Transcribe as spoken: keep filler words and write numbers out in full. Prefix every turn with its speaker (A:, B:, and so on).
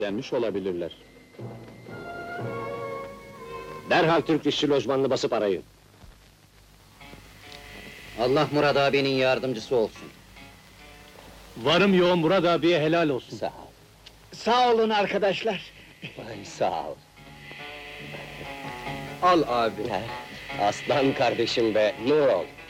A: Gelmiş olabilirler.
B: Derhal Türk işçi lojmanını basıp arayın.
C: Allah Murat abinin yardımcısı olsun.
D: Varım yoğun Murat abiye helal olsun.
B: Sağ ol.
C: Sağ olun arkadaşlar.
B: Ay, sağ ol.
C: Al abi.
B: Aslan kardeşim be, nur ol.